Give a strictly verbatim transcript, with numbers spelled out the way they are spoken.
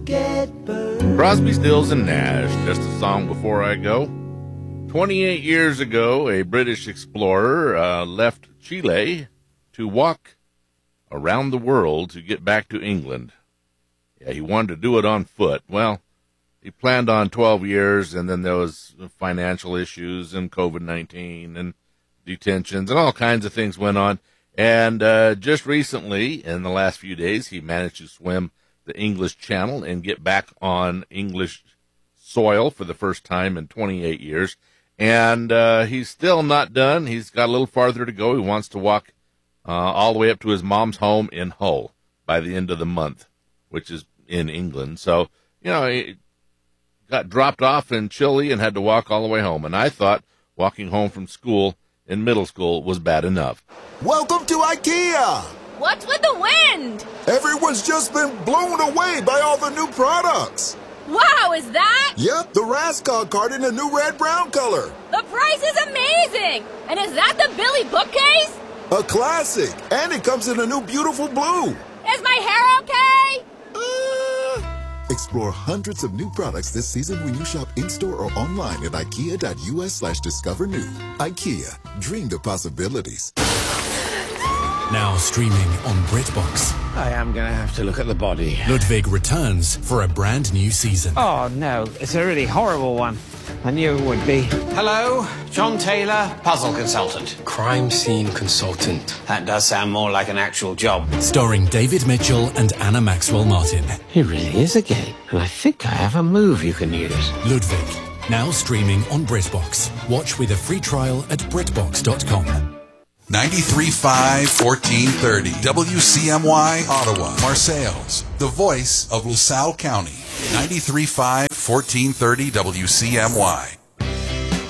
get burned. Crosby, Stills, and Nash, Just a Song Before I Go. twenty-eight years ago, a British explorer uh, left Chile to walk around the world to get back to England. Yeah, he wanted to do it on foot. Well, he planned on twelve years, and then there was financial issues and COVID nineteen and detentions and all kinds of things went on. And uh, just recently, in the last few days, he managed to swim the English Channel and get back on English soil for the first time in twenty-eight years. And uh, he's still not done. He's got a little farther to go. He wants to walk uh, all the way up to his mom's home in Hull by the end of the month, which is in England. So, you know, he got dropped off in Chile and had to walk all the way home. And I thought walking home from school in middle school was bad enough. Welcome to IKEA! What's with the wind? Everyone's just been blown away by all the new products. Wow, is that? Yep, the Raskog card in a new red-brown color. The price is amazing! And is that the Billy bookcase? A classic, and it comes in a new beautiful blue. Is my hair okay? Uh... Explore hundreds of new products this season when you shop in-store or online at ikea.us slash discover new. IKEA, dream the possibilities. Now streaming on BritBox. I am going to have to look at the body. Ludwig returns for a brand new season. Oh, no. It's a really horrible one. I knew it would be. Hello, John Taylor, puzzle consultant. Crime scene consultant. That does sound more like an actual job. Starring David Mitchell and Anna Maxwell Martin. He really is a gay, and I think I have a move you can use. Ludwig, now streaming on BritBox. Watch with a free trial at britbox dot com. ninety-three point five, fourteen thirty W C M Y, Ottawa, Marseilles, the voice of LaSalle County. ninety-three point five, fourteen thirty W C M Y.